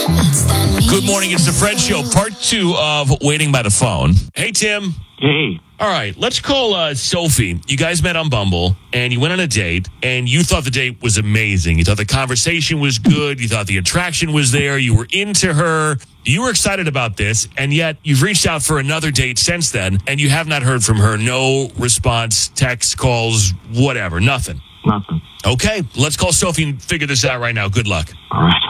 Good morning. It's the Fred Show, part 2 of Waiting by the Phone. Hey, Tim. Hey. All right, let's call Sophie. You guys met on Bumble, and you went on a date, and you thought the date was amazing. You thought the conversation was good. You thought the attraction was there. You were into her. You were excited about this, and yet you've reached out for another date since then, and you have not heard from her. No response, text, calls, whatever, nothing. Nothing. Okay, let's call Sophie and figure this out right now. Good luck. All right.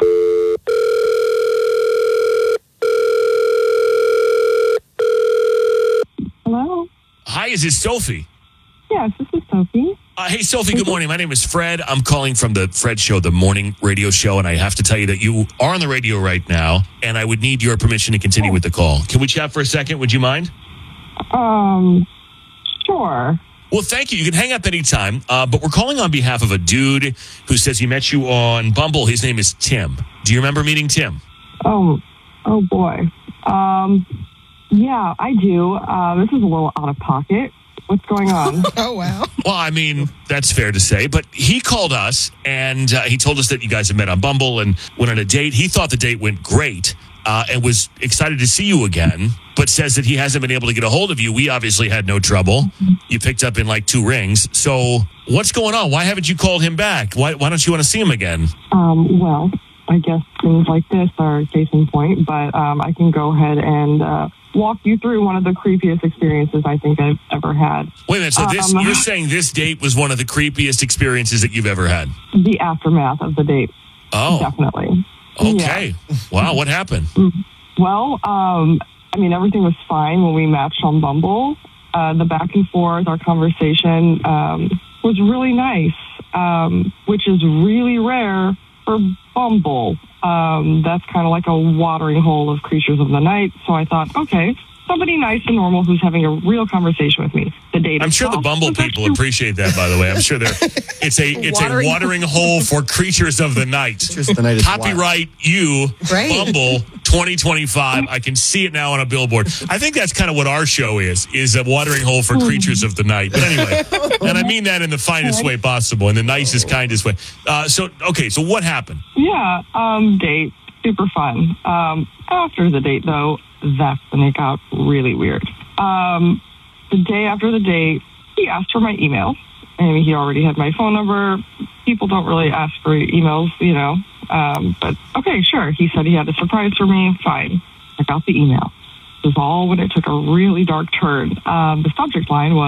Hello? Hi, is this Sophie? Yes, this is Sophie. Hey, Sophie, good morning. My name is Fred. I'm calling from the Fred Show, the morning radio show, and I have to tell you that you are on the radio right now, and I would need your permission to continue with the call. Can we chat for a second? Would you mind? Sure. Well, thank you. You can hang up anytime, but we're calling on behalf of a dude who says he met you on Bumble. His name is Tim. Do you remember meeting Tim? Oh boy. Yeah, I do. This is a little out of pocket. What's going on? Oh, wow. Well, I mean, that's fair to say, but he called us, and he told us that you guys had met on Bumble and went on a date. He thought the date went great and was excited to see you again, but says that he hasn't been able to get a hold of you. We obviously had no trouble. You picked up in like 2 rings. So what's going on? Why haven't you called him back? Why don't you want to see him again? Well, I guess things like this are case in point, but I can go ahead and walk you through one of the creepiest experiences I think I've ever had. Wait a minute. So you're saying this date was one of the creepiest experiences that you've ever had? The aftermath of the date. Oh. Definitely. Okay. Yeah. Wow. What happened? Well, I mean, everything was fine when we matched on Bumble. The back and forth, our conversation was really nice, which is really rare for Bumble. That's kind of like a watering hole of creatures of the night. So I thought, okay, somebody nice and normal who's having a real conversation with me. The date. I'm sure the Bumble people appreciate that, by the way. I'm sure it's a watering hole for creatures of the night. The night is Copyright you, right. Bumble 2025. I can see it now on a billboard. I think that's kind of what our show is a watering hole for creatures of the night. But anyway, and I mean that in the finest way possible, in the nicest, kindest way. So what happened? Yeah, date, super fun. After the date, though, that's when it got really weird. The day after the date, he asked for my email, and he already had my phone number. People don't really ask for emails, you know. But okay, sure. He said he had a surprise for me. Fine. I got the email. It was all when it took a really dark turn. The subject line was,